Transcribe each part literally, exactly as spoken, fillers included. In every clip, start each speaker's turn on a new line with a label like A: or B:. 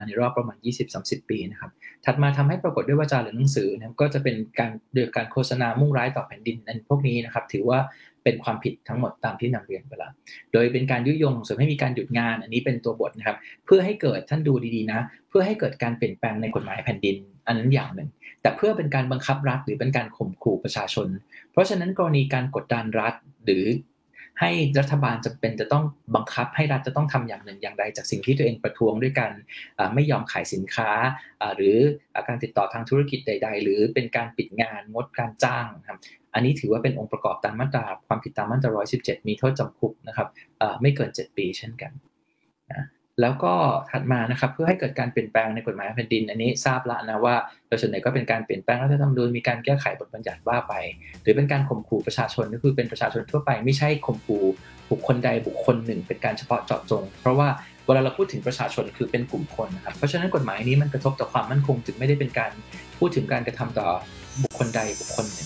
A: ในรอบประมาณ ยี่สิบถึงสามสิบ ปีนะครับถัดมาทำให้ปรากฏด้วยวาจาหรือหนังสือนะครับก็จะเป็นการโดยการโฆษณามุ่งร้ายต่อแผ่นดินอันพวกนี้นะครับถือว่าเป็นความผิดทั้งหมดตามที่นำเรียนไปแล้วโดยเป็นการยุยงส่งเสริมให้มีการหยุดงานอันนี้เป็นตัวบทนะครับเพื่อให้เกิดท่านดูดีๆนะเพื่อให้เกิดการเปลี่ยนแปลงในกฎหมายแผ่นดินอันนั้นอย่างหนึ่งแต่เพื่อเป็นการบังคับรัฐหรือเป็นการข่มขู่ประชาชนเพราะฉะนั้นกรณีการกดดันรัฐหรือให้รัฐบาลจำเป็นจะต้องบังคับให้รัฐจะต้องทำอย่างหนึ่งอย่างใดจากสิ่งที่ตัวเองประท้วงด้วยกันไม่ยอมขายสินค้าหรือการติดต่อทางธุรกิจใดๆหรือเป็นการปิดงานงดการจ้างนะครับอันนี้ถือว่าเป็นองค์ประกอบตามมาตราความผิดตามมาตราหนึ่งร้อยสิบเจ็ดมีโทษจำคุกนะครับไม่เกินเจ็ดปีเช่นกันนะแล้วก็ถัดมานะครับเพื่อให้เกิดการเปลี่ยนแปลงในกฎหมายแผ่นดินอันนี้ทราบแล้วนะว่าโดยส่วนใหญ่ก็เป็นการเปลี่ยนแปลงรัฐธรรมนูญมีการแก้ไขบทบัญญัติว่าไปหรือเป็นการข่มขู่ประชาชนก็คือเป็นประชาชนทั่วไปไม่ใช่ข่มขู่บุคคลใดบุคคลหนึ่งเป็นการเฉพาะเจาะจงเพราะว่าเวลาเราพูดถึงประชาชนคือเป็นกลุ่มคนนะครับเพราะฉะนั้นกฎหมายนี้มันกระทบต่อความมั่นคงจึงไม่ได้เป็นการพูดถึงการกระทำต่อบุคคลใดบุคคลหนึ่ง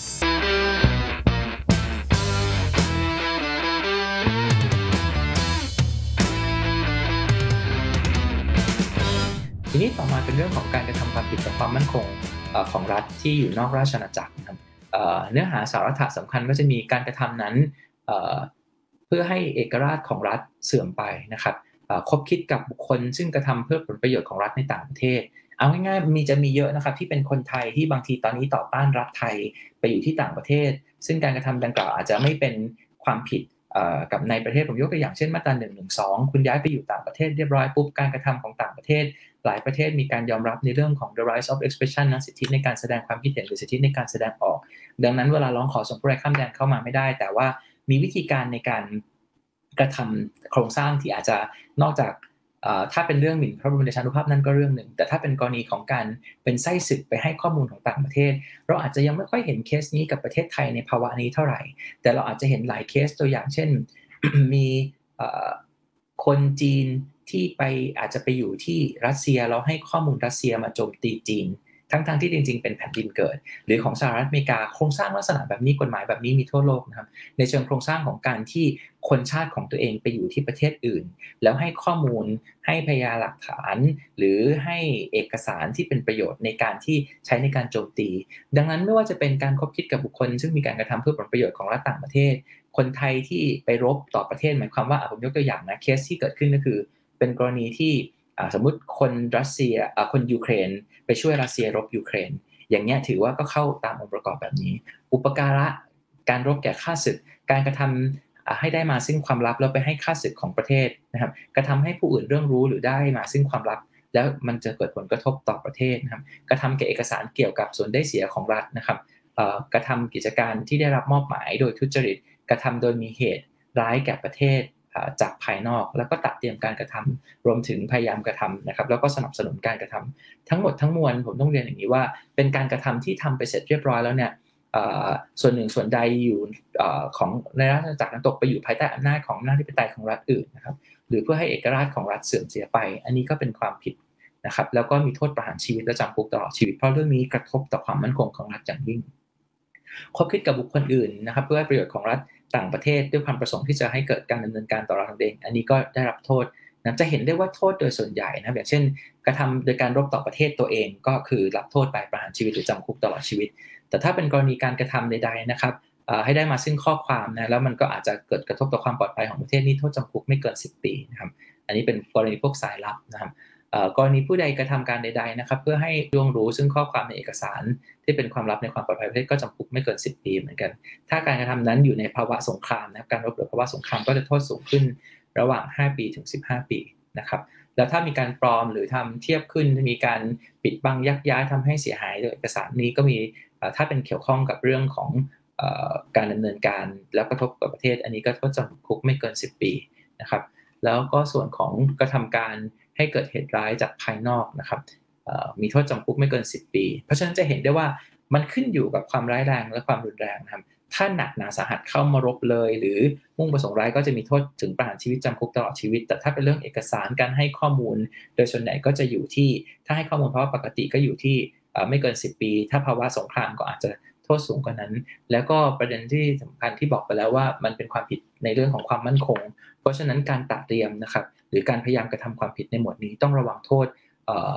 A: ทีนี้ต่อมาเป็นเรื่องของการกระทำความผิดต่อความมั่นคงของรัฐที่อยู่นอกราชอาณาจักรนะครับเนื้อหาสาระสำคัญก็จะมีการกระทำนั้นเพื่อให้เอกราชของรัฐเสื่อมไปนะครับคบคิดกับบุคคลซึ่งกระทำเพื่อผลประโยชน์ของรัฐในต่างประเทศเอาง่ายๆมีจะมีเยอะนะครับที่เป็นคนไทยที่บางทีตอนนี้ต่อต้านรัฐไทยไปอยู่ที่ต่างประเทศซึ่งการกระทำดังกล่าวอาจจะไม่เป็นความผิดกับในประเทศผมยกตัวอย่างเช่นมาตราหนึ่งหนึ่งสองคุณย้ายไปอยู่ต่างประเทศเรียบร้อยปุ๊บการกระทำของต่างประเทศหลายประเทศมีการยอมรับในเรื่องของ the right of expression นะสิทธิในการแสดงความคิดเห็นหรือสิทธิในการแสดงออกดังนั้นเวลาร้องขอส่งผู้ร้ายข้ามแดนเข้ามาไม่ได้แต่ว่ามีวิธีการในการกระทำโครงสร้างที่อาจจะนอกจากถ้าเป็นเรื่องหมิ่นพระบรมเดชานุภาพนั่นก็เรื่องหนึ่งแต่ถ้าเป็นกรณีของการเป็นไส้ศึกไปให้ข้อมูลของต่างประเทศเราอาจจะยังไม่ค่อยเห็นเคสนี้กับประเทศไทยในภาวะนี้เท่าไหร่แต่เราอาจจะเห็นหลายเคสตัวอย่างเช่น มีคนจีนที่ไปอาจจะไปอยู่ที่รัสเซียแล้วให้ข้อมูลรัสเซียมาโจมตีจีนทั้งๆที่จริงๆเป็นแผ่นดินเกิดหรือของสหรัฐอเมริกาโครงสร้างลักษณะแบบนี้กฎหมายแบบนี้มีทั่วโลกนะครับในเชิงโครงสร้างของการที่คนชาติของตัวเองไปอยู่ที่ประเทศอื่นแล้วให้ข้อมูลให้พยานหลักฐานหรือให้เอกสารที่เป็นประโยชน์ในการที่ใช้ในการโจมตีดังนั้นไม่ว่าจะเป็นการคบคิดกับบุคคลซึ่งมีการกระทำเพื่อผลประโยชน์ของรัฐต่างประเทศคนไทยที่ไปรบต่อประเทศหมายความว่าผมยกตัวอย่างนะเคสที่เกิดขึ้นก็คือเป็นกรณีที่สมมุติคนรัสเซียคนยูเครนไปช่วยรัสเซียรบยูเครนอย่างเงี้ยถือว่าก็เข้าตามองค์ประกอบแบบนี้อุปการะการรบแก่ข้าศึกการกระทำให้ได้มาซึ่งความลับแล้วไปให้ข้าศึกของประเทศนะครับกระทำให้ผู้อื่นเรื่องรู้หรือได้มาซึ่งความลับแล้วมันจะเกิดผลกระทบต่อประเทศนะครับกระทำแก่เอกสารเกี่ยวกับส่วนได้เสียของรัฐนะครับกระทำกิจการที่ได้รับมอบหมายโดยทุจริตกระทำโดยมีเหตุร้ายแก่ประเทศจากภายนอกแล้วก็ตัดเตรียมการกระทำรวมถึงพยายามกระทำนะครับแล้วก็สนับสนุนการกระทำทั้งหมดทั้งมวลผมต้องเรียนอย่างนี้ว่าเป็นการกระทำที่ทำไปเสร็จเรียบร้อยแล้วเนี่ยส่วนหนึ่งส่วนใดอยู่ของในราชอาณาจักรนั้นตกไปอยู่ภายใต้อำนาจของอำนาจอธิปไตยของรัฐอื่นนะครับหรือเพื่อให้เอกราชของรัฐเสื่อมเสียไปอันนี้ก็เป็นความผิดนะครับแล้วก็มีโทษประหารชีวิตและจำคุกตลอดชีวิตเพราะเรื่องนี้กระทบต่อความมั่นคงของรัฐอย่างยิ่งคบคิดกับบุคคลอื่นนะครับเพื่อให้ประโยชน์ของรัฐต่างประเทศด้วยความประสงค์ที่จะให้เกิดการดำเนินการต่อรัฐเองอันนี้ก็ได้รับโทษนะจะเห็นได้ว่าโทษโดยส่วนใหญ่นะอย่างเช่นกระทำโดยการรบต่อประเทศตัวเองก็คือรับโทษไปประหารชีวิตหรือจำคุกตลอดชีวิตแต่ถ้าเป็นกรณีการกระทำใดๆนะครับให้ได้มาซึ่งข้อความนะแล้วมันก็อาจจะเกิดกระทบต่อความปลอดภัยของประเทศนี้โทษจำคุกไม่เกินสิบปีนะครับอันนี้เป็นกรณีพวกสายลับนะครับกรณีผู้ใดกระทำการใดๆนะครับเพื่อให้ล่วงรู้ซึ่งข้อความในเอกสารที่เป็นความลับในความปลอดภัยประเทศก็จำคุกไม่เกินสิบปีเหมือนกันถ้าการกระทำนั้นอยู่ในภาวะสงครามนะครับการรบหรือภาวะสงครามก็จะโทษสูงขึ้นระหว่างห้าปีถึงสิบห้าปีนะครับแล้วถ้ามีการปลอมหรือทำเทียบขึ้นมีการปิดบังยักย้ายทำให้เสียหายโดยเอกสารนี้ก็มีถ้าเป็นเกี่ยวข้องกับเรื่องของการดำเนินการแล้วกระทบกับประเทศอันนี้ก็โทษจำคุกไม่เกินสิบปีนะครับแล้วก็ส่วนของกระทำการให้เกิดเหตุร้ายจากภายนอกนะครับมีโทษจำคุกไม่เกินสิบปีเพราะฉะนั้นจะเห็นได้ว่ามันขึ้นอยู่กับความร้ายแรงและความรุนแรงนะครับถ้าหนักหนาสาหัสเข้ามารบเลยหรือมุ่งประสงค์ร้ายก็จะมีโทษถึงประหารชีวิตจำคุกตลอดชีวิตแต่ถ้าเป็นเรื่องเอกสารการให้ข้อมูลโดยส่วนใหญ่ก็จะอยู่ที่ถ้าให้ข้อมูลเพราะว่าปกติก็อยู่ที่ไม่เกินสิบปีถ้าภาวะสงครามก็อาจจะโทษสูงกว่านั้นแล้วก็ประเด็นที่สำคัญที่บอกไปแล้วว่ามันเป็นความผิดในเรื่องของความมั่นคงเพราะฉะนั้นการตัดเตรียมนะครับหรือการพยายามกระทำความผิดในหมวดนี้ต้องระวังโทษเอ่อ